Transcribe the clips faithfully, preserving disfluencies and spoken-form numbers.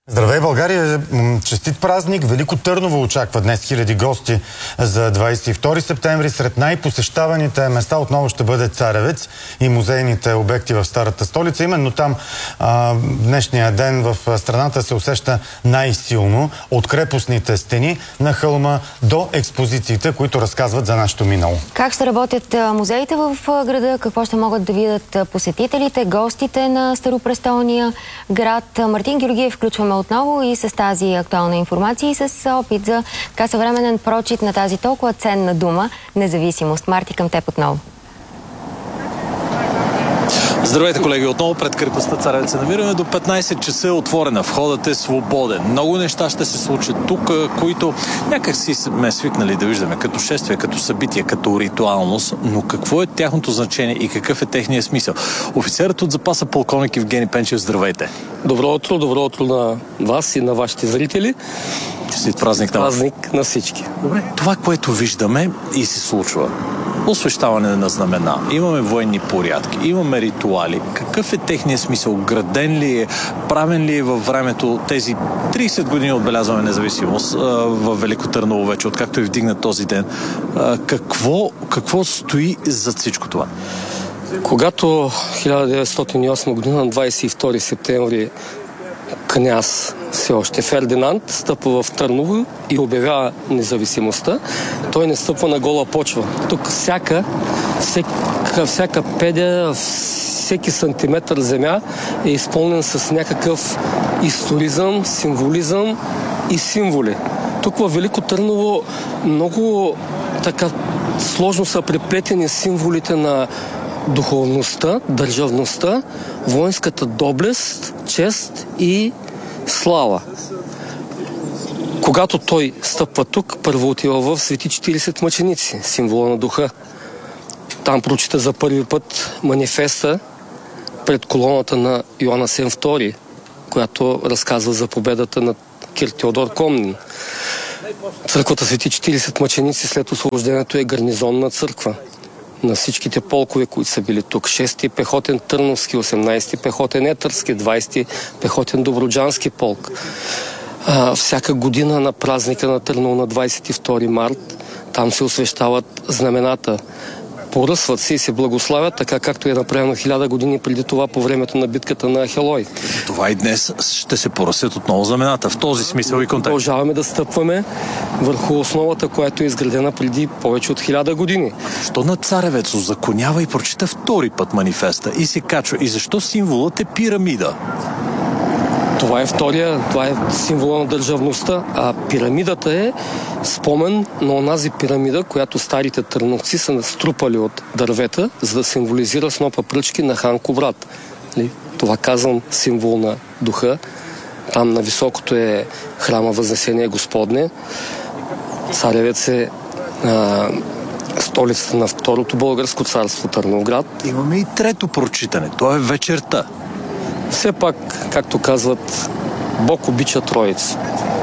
Здравей, България! Честит празник! Велико Търново очаква днес хиляди гости за двадесет и втори септември. Сред най-посещаваните места отново ще бъде Царевец и музейните обекти в старата столица. Именно там а, днешния ден в страната се усеща най-силно от крепостните стени на хълма до експозициите, които разказват за нашето минало. Как ще работят музеите в града? Какво ще могат да видят посетителите, гостите на Старопрестолния град? Мартин Георгиев включваме отново и с тази актуална информация и с опит за така съвременен прочит на тази толкова ценна дума – независимост. Марти, към теб отново. Здравейте, колеги! Отново пред крепостта Царевец се намираме. До петнадесет часа е отворена. Входът е свободен. Много неща ще се случат тук, които някак си сме свикнали да виждаме като шествие, като събитие, като ритуалност. Но какво е тяхното значение и какъв е техният смисъл? Офицерът от запаса полковник Евгений Пенчев, здравейте! Добро утро, добро утро на вас и на вашите зрители. Честит празник на вас. Празник на всички. Добре. Това, което виждаме и се случва. Освещаване на знамена, имаме военни порядки, имаме ритуали. Какъв е техният смисъл? Граден ли е? Правен ли е във времето? Тези тридесет години отбелязваме независимост в Велико Търново вече, откакто е вдигнат този ден. А, какво, какво стои зад всичко това? Когато хиляда деветстотин и осма година, на двадесет и втори септември, княз все още Фердинанд стъпва в Търново и обявява независимостта, той не стъпва на гола почва. Тук всяка, всяка, всяка педя, всеки сантиметър земя е изпълнен с някакъв историзъм, символизъм и символи. Тук във Велико Търново много така сложно са преплетени символите на духовността, държавността, воинската доблест, чест и слава. Когато той стъпва тук, първо отива в Свети четиридесет мъченици, символа на духа. Там прочита за първи път манифеста пред колоната на Йоан Асен втори, която разказва за победата на Кир Теодор Комнин. Църквата Свети четиридесет мъченици след освобождението е гарнизонна църква на всичките полкове, които са били тук. шести пехотен Търновски, осемнадесети пехотен Етърски, двадесети пехотен Добруджански полк. А, всяка година на празника на Търново на двадесет и втори март там се освещават знамената. Поръсват се и се благославят, така както е направено хиляда години преди това по времето на битката на Ахелой. Това и днес ще се поръсят отново знамената. В този смисъл и контекст. Продължаваме да стъпваме върху основата, която е изградена преди повече от хиляда години. Защо на Царевец узаконява и прочита втори път манифеста и се качва? И защо символът е пирамида? Това е втория, това е символа на държавността, а пирамидата е спомен на онази пирамида, която старите търновци са наструпали от дървета, за да символизира снопа пръчки на хан Кубрат. Това казвам символ на духа. Там на високото е храма Възнесение Господне. Царевец е а, столицата на второто българско царство Търновград. Имаме и трето прочитане. Това е вечерта. Все пак, както казват, Бог обича Троица.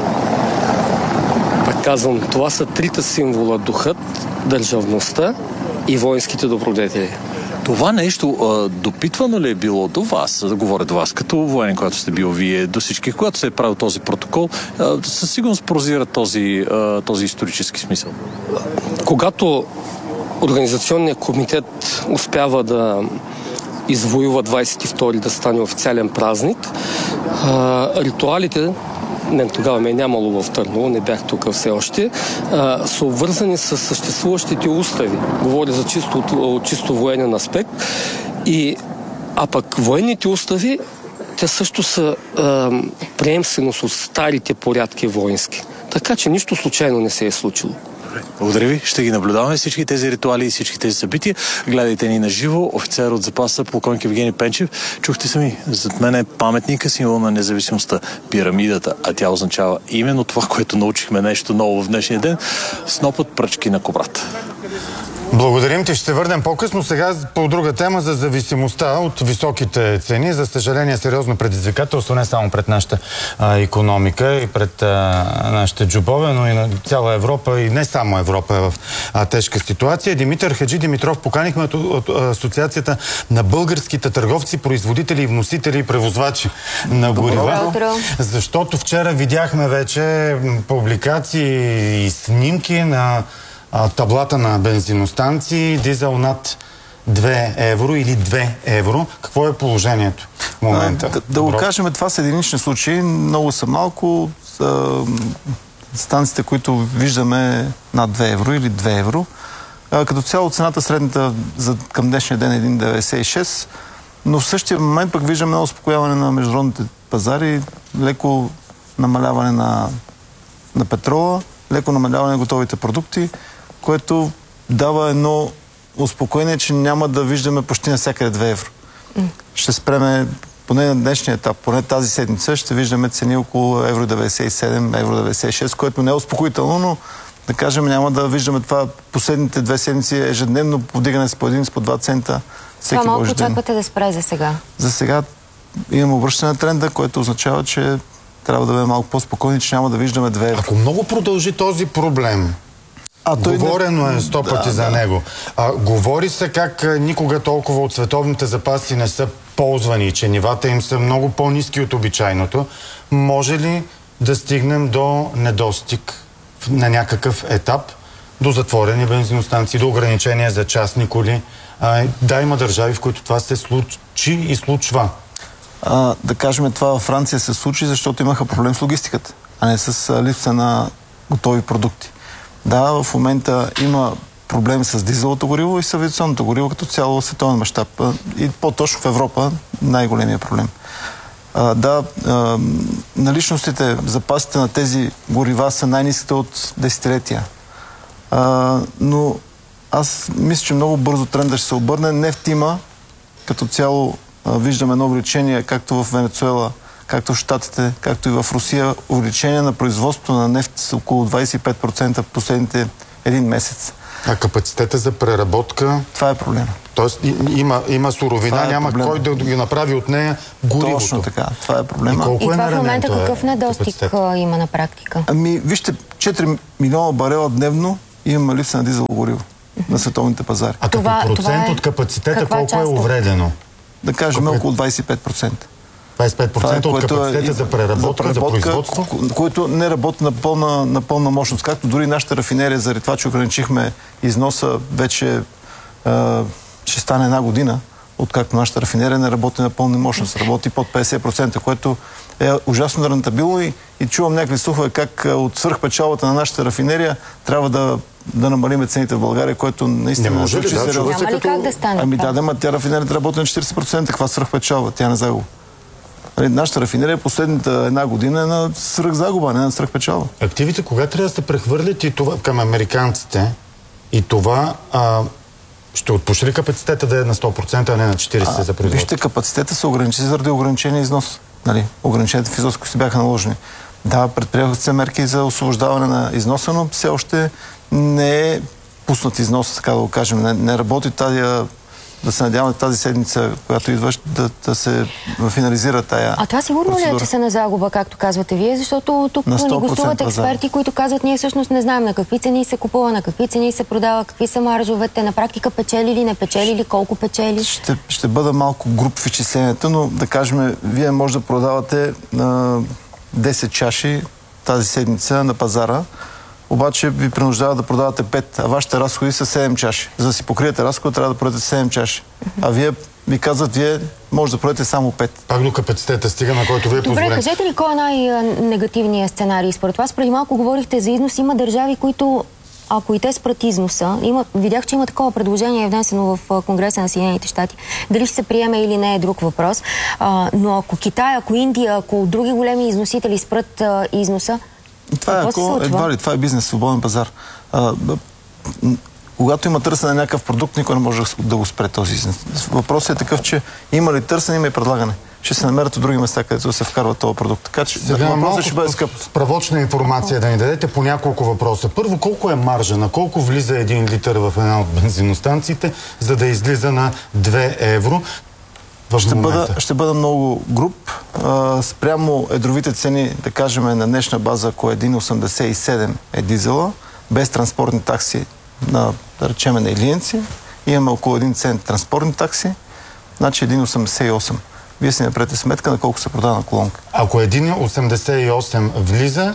Пак казвам, това са трите символа: духът, държавността и воинските добродетели. Това нещо а, допитвано ли е било до вас, да говоря до вас, като военен, когато сте бил вие, до всички, когато се е правил този протокол, а, със сигурност прозира този, а, този исторически смисъл? Когато Организационният комитет успява да извоюва двадесет и втори да стане официален празник, а, ритуалите, не, тогава ме е нямало в Търново, не бях тук все още, а, са обвързани с съществуващите устави. Говоря за чисто, от, чисто военен аспект. И, а пък военните устави, те също са а, преемственост от старите порядки воински. Така че нищо случайно не се е случило. Благодаря ви. Ще ги наблюдаваме всички тези ритуали и всички тези събития. Гледайте ни на живо. Офицер от запаса полковник Евгений Пенчев. Чухте сами, зад мен е паметника, символ на независимостта, пирамидата, а тя означава именно това, което научихме нещо ново в днешния ден. Снопът пръчки на Кубрат. Благодарим ти. Ще се върнем по-късно. Сега по друга тема за зависимостта от високите цени. За съжаление, сериозно предизвикателство не само пред нашата а, икономика и пред а, нашите джобове, но и на цяла Европа и не само Европа е в а, тежка ситуация. Димитър Хаджи Димитров поканихме от, от, от Асоциацията на българските търговци, производители, вносители и превозвачи на горива. Защото вчера видяхме вече публикации и снимки на таблата на бензиностанции, дизел над две евро или две евро. Какво е положението в момента? Да, да го кажем, това са единични случаи. Много са малко. Са станциите, които виждаме над две евро или две евро. А, като цяло цената средната за, към днешния ден е един деветдесет и шест, но в същия момент пък виждаме едно успокояване на международните пазари, леко намаляване на, на петрола, леко намаляване на готовите продукти, което дава едно успокоение, че няма да виждаме почти навсякъде две евро. Mm. Ще спреме, поне на днешния етап, поне тази седмица, ще виждаме цени около евро деветдесет и седем, евро деветдесет и шест, което не е успокоително, но да кажем, няма да виждаме това последните две седмици ежедневно повдигане с по един, с по два цента всеки това малко божи ден. очаквате да спре за сега? За сега имаме обръщане на тренда, което означава, че трябва да бъдем малко по-спокойни, че няма да виждаме две евро. Ако много продължи този проблем, а говорено е сто пъти да, за да. него. А, говори се как никога толкова от световните запаси не са ползвани, че нивата им са много по-ниски от обичайното. Може ли да стигнем до недостиг на някакъв етап, до затворени бензиностанции, до ограничения за частни коли? А, да, има държави, в които това се случи и случва. А, да кажем, това във Франция се случи, защото имаха проблем с логистиката, а не с а, липса на готови продукти. Да, в момента има проблем с дизелото гориво и с авиационното гориво като цяло световен мащаб. И по-точно в Европа най-големия проблем. А, да, а, наличностите, запасите на тези горива са най-ниските от десетилетия. А, но аз мисля, че много бързо тренда ще се обърне. Нефт има като цяло. Виждаме едно увеличение, както в Венецуела, както в Щатите, както и в Русия, увеличение на производството на нефт с около двадесет и пет процента в последните един месец. А капацитета за преработка? Това е проблема. Тоест има, има суровина, е няма проблема. Кой да ги направи от нея горивото. Точно така, това е проблема. И, колко и е това в момента е какъв недостиг има на практика? Ами, вижте, четири милиона барела дневно имаме липса на дизелово гориво на световните пазари. А това, като процент това е... от капацитета колко е увредено? Да кажем около двадесет и пет процента. двадесет и пет процента от капацитета е, за, преработка, за преработка, за производство? Който не работи на пълна, на пълна мощност. Както дори нашата рафинерия, заради това, че ограничихме износа, вече е, ще стане една година, откакто нашата рафинерия не работи на пълна мощност. Работи под петдесет процента, което е ужасно рентабилно и, и чувам някакви слухове как от свръхпечалбата на нашата рафинерия трябва да да намалиме цените в България, което наистина не може ли, да, сериозно. Няма ли как да стане? Ами да, да, ма тя рафинерията работи на четиридесет процента. Каква свръхпечалба? Тя не загуба. Нали, нашата рафинерия последната една година е на свръхзагуба, не на свръхпечалба. Активите кога трябва да се прехвърлят и това към американците и това а, ще отпуши ли капацитета да е на сто процента, а не на четиридесет процента за производство? Вижте, капацитета се ограничи заради ограничения износ. Нали, ограниченията в износ, които си бяха наложени. Да, предприеха се мерки за освобождаване на износа, но все още не е пуснат износ, така да го кажем. Не, не работи тази, да се надяваме тази седмица, която идваш, да, да се финализира тая А това сигурно процедура. Ли е, че са на загуба, както казвате вие? Защото тук ни гостуват експерти, които казват, ние всъщност не знаем на какви цени се купува, на какви цени се продава, какви са маржовете, на практика печели ли, не печели ли, колко печели? Ще, ще бъда малко груб в изчисленията, но да кажем, вие може да продавате а, десет чаши тази седмица на пазара, обаче ви принуждава да продавате пет, а вашите разходи са седем чаши. За да си покриете разхода, трябва да продадете седем чаши. А вие ви казват, вие може да продадете само пет. Пак до капацитета стига, на който вие позволен. Добре, кажете ли кой е най-негативният сценарий? Според вас преди малко говорихте за износ. Има държави, които, ако и те спрат износа, има, видях, че има такова предложение внесено в Конгреса на Съединените щати. Дали ще се приеме или не е друг въпрос. А, но ако Китай, ако Индия, ако други големи износители спрат а, износа, това е, ако, едва ли, това е бизнес, свободен пазар. А, когато има търсене на някакъв продукт, никой не може да го спре този износ. Въпросът е такъв, че има ли търсене, има и предлагане. ще се намерят от други места, където се вкарва този продукт. Така че сега малко ще бъде скъп. Справочна информация да ни дадете по няколко въпроса. Първо, колко е маржа? На колко влиза един литър в една от бензиностанциите, за да излиза на две евро? Ще бъда, ще бъда много груб. А, спрямо едровите цени, да кажем на днешна база, ако един осемдесет и седем е дизела, без транспортни такси на, да речем, на Илиенци, имаме около един цент транспортни такси, значи един осемдесет и осем. Вие си направете сметка на колко се продава на колонка. Ако един осемдесет и осем влиза,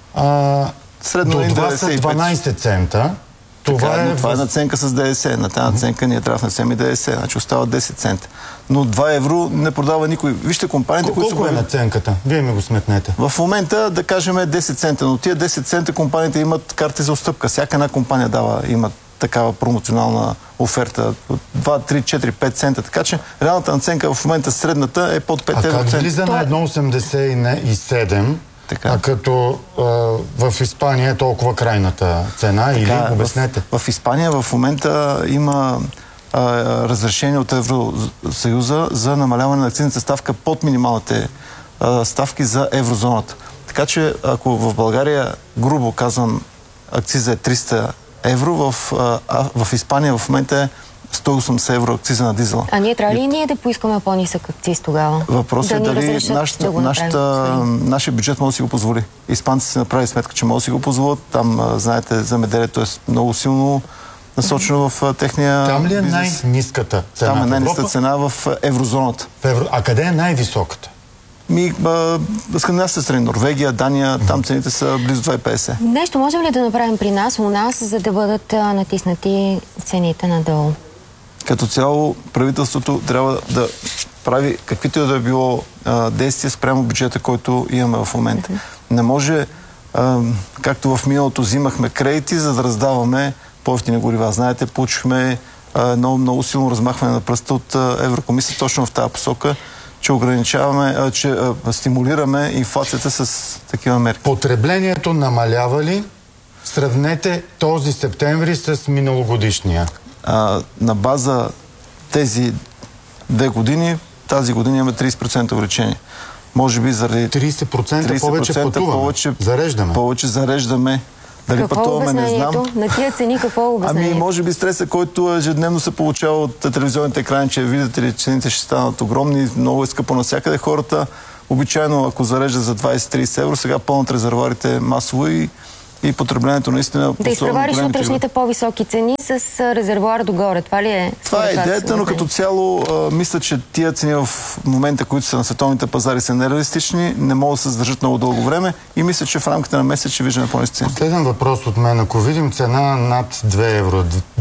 а, средно до това са дванайсет цента. Това, така, е... това е наценка с ДДС. На тази наценка ние трябва да внесем и ДДС. Значи остава десет цента. Но два евро не продава никой. Вижте компаниите, Колко които са... Колко е наценката? Вие ми го сметнете. В момента, да кажем, десет цента. Но тия десет цента компаниите имат карти за отстъпка. Всяка една компания дава, има такава промоционална оферта. два, три, четири, пет цента. Така че реалната наценка в момента средната е под пет евро. А как влиза на едно осемдесет и седем? Така. А като а, в Испания е толкова крайната цена, така, или обяснете? В, в Испания в момента има а, разрешение от Евросъюза за намаляване на акцизната ставка под минималните а, ставки за еврозоната. Така че ако в България, грубо казвам, акциза е триста евро, в, а, в Испания в момента е сто и осемдесет евро акциза на дизела. А ние трябва ли ние да поискаме по-нисък акциз тогава? Въпросът е да дали нашата, нашата, нашия бюджет може да си го позволи. Испанците си направи сметка, че може да си го позволят. Там, знаете, земеделието е много силно насочено в техния Там ли е бизнес. най-ниската цена? Там е най-ниската цена в еврозоната. В евро... А къде е най-високата? Ми, скандинавските страни, Норвегия, Дания, там цените са близо два и петдесет. Нещо можем ли да направим при нас, у нас, за да бъдат а, натиснати цените надолу? Като цяло правителството трябва да прави каквито и да е било а, действия спрямо бюджета, който имаме в момента. Mm-hmm. Не може, а, както в миналото взимахме кредити, за да раздаваме по-евтини горива. Знаете, получихме а, много, много силно размахване на пръста от а, Еврокомисията точно в тази посока, че ограничаваме, а, че а, стимулираме инфлацията с такива мерки. Потреблението намалява ли? Сравнете този септември с миналогодишния. А, на база тези две години, тази година имаме трийсет процента увеличение. Може би заради трийсет процента, трийсет процента повече пътуваме, повече, зареждаме. Повече зареждаме. Дали какво пътуваме, не знам. На тия цени какво е обяснението? Ами, може би стреса, който ежедневно се получава от телевизионните екрани, че видите ли, цените ще станат огромни, много е скъпо навсякъде. Хората обичайно, ако зареждат за двайсет-трийсет евро, сега пълнат резервуарите масово и и потреблението наистина... Да изпревариш утрешните по-високи цени с резервуар догоре. Това ли е? Това е идеята, но като цяло а, мисля, че тия цени в момента, които са на световните пазари, са нереалистични, не могат да се задържат много дълго време и мисля, че в рамките на месец ще виждаме по-ниски цени. Последен въпрос от мен. Ако видим цена над две евро,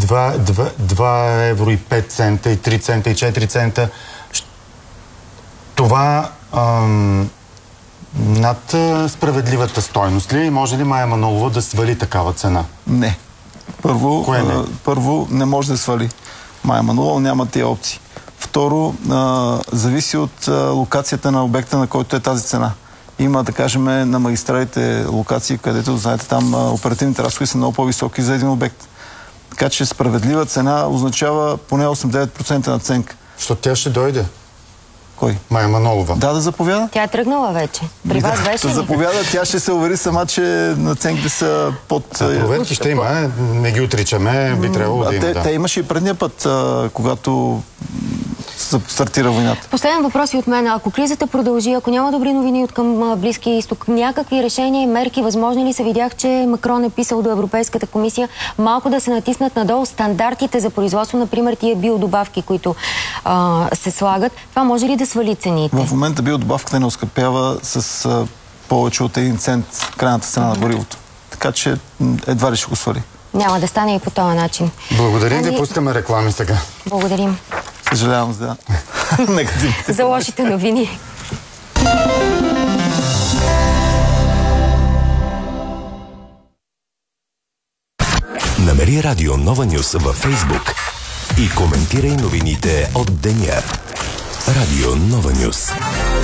два евро и пет цента и три цента и четири цента, това... Ам... над справедливата стойност ли? Може ли Мая Манолова да свали такава цена? Не. Първо, Кое не? А, първо не може да свали Мая Манолова, няма тия опции. Второ, а, зависи от а, локацията на обекта, на който е тази цена. Има, да кажем, на магистралите локации, където, знаете, там а, оперативните разходи са много по-високи за един обект. Така че справедлива цена означава поне осем-девет процента наценка. Защото тя ще дойде. Кой? Мая Манолова. Да, да заповяда. Тя е тръгнала вече. При вас да, беше да ли? заповяда, тя ще се увери сама, че наценките са под... Проверки ще има, не ги отричаме, би трябвало да има. Те, да. те имаше и предния път, а, когато стартира войната. Последен въпрос и от мен. Ако кризата продължи, ако няма добри новини от към Близкия изток, някакви решения и мерки възможни ли са? Видях, че Макрон е писал до Европейската комисия малко да се натиснат надолу стандартите за производство, например тия биодобавки, които а, се слагат. Това може ли да свали цените? В момента биодобавката не оскъпява с а, повече от един цент крайната цена на горивото. Така че едва ли ще го свали. Няма да стане и по този начин. Благодарим ами... ви, пускаме реклами сега. Благодарим. Съжалявам за негативните. За лошите новини. Намери Радио Нова Нюс във Фейсбук и коментирай новините от деня. Радио Нова Нюс.